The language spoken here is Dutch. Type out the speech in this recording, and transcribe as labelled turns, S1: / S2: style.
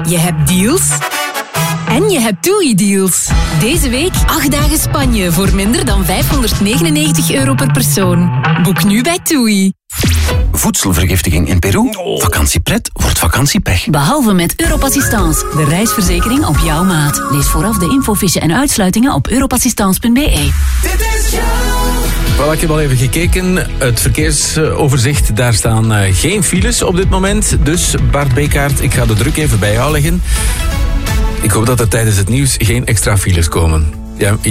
S1: Je hebt deals en je hebt TUI-deals. Deze week 8 dagen Spanje voor minder dan €599 per persoon. Boek nu bij TUI.
S2: Voedselvergiftiging in Peru? Vakantiepret wordt vakantiepech.
S3: Behalve met Europassistance, de reisverzekering op jouw maat. Lees vooraf de infofiche en uitsluitingen op europassistance.be.
S4: Wel, ik heb al even gekeken. Het verkeersoverzicht, daar staan geen files op dit moment. Dus Bart Bekaert, ik ga de druk even bij jou leggen. Ik hoop dat er tijdens het nieuws geen extra files komen. Ja,